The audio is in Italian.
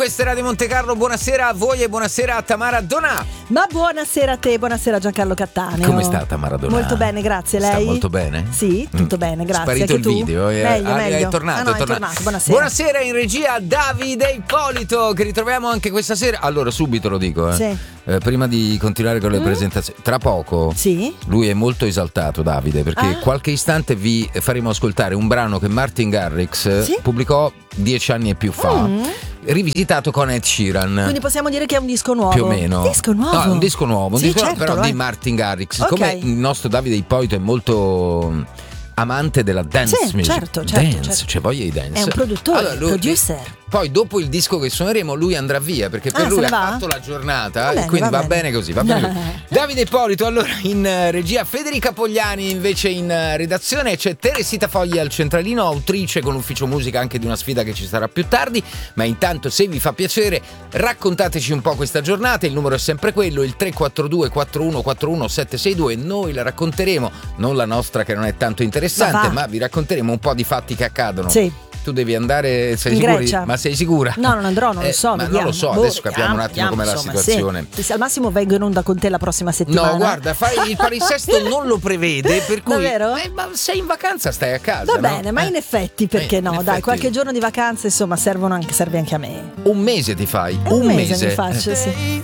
Questa è Radio Monte Carlo, buonasera a voi e buonasera a Tamara Donà. Ma buonasera a te, buonasera Giancarlo Cattaneo. Come sta Tamara Donà? Molto bene, grazie. Lei? Sta molto bene? Sì, tutto bene, grazie. Sparito anche il tu? video. Meglio. È tornato, è tornato. Buonasera. Buonasera in regia Davide Ippolito, che ritroviamo anche questa sera. Allora, subito lo dico, Sì. Prima di continuare con le presentazioni, tra poco Sì. lui è molto esaltato, Davide, perché qualche istante vi faremo ascoltare un brano che Martin Garrix pubblicò 10 anni e più fa, rivisitato con Ed Sheeran. Quindi possiamo dire che è un disco nuovo. Più o meno. Disco nuovo? No, è un disco nuovo, Sì, certo, però lo di è. Martin Garrix. Ok. Siccome il nostro Davide Ippolito è molto amante della dance Sì, music, certo. cioè voglia di dance. È un produttore, Allora, producer. Poi dopo il disco che suoneremo lui andrà via, perché per se lui ne ha va? fatto la giornata, Va bene, e quindi va va bene così, va bene così. Davide Ippolito allora in regia, Federica Pogliani invece in redazione, c'è Teresita Fogli al centralino, autrice con ufficio musica anche di una sfida che ci sarà più tardi, ma intanto se vi fa piacere raccontateci un po' questa giornata, il numero è sempre quello, il 342 4141 762, noi la racconteremo, non la nostra che non è tanto interessante, ma vi racconteremo un po' di fatti che accadono. Sì. Tu devi andare, sei In sicura? Grecia. Ma sei sicura? No, non andrò, non lo so. Ma vediamo. non lo so, adesso capiamo un attimo com'è la insomma, situazione. Sì. Al massimo vengo in onda con te la prossima settimana. No, guarda, il palinsesto non lo prevede, per cui davvero? Ma sei in vacanza, stai a casa. Va no? bene, ma in effetti perché no? in Dai, effetti. qualche giorno di vacanza insomma serve anche a me. Un mese ti fai? Un mese mi faccio, sì.